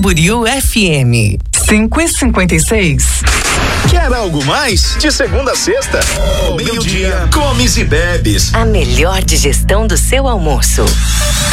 Camboriú FM 5h56. Quer algo mais? De segunda a sexta, ao meio-dia, comes e bebes. A melhor digestão do seu almoço.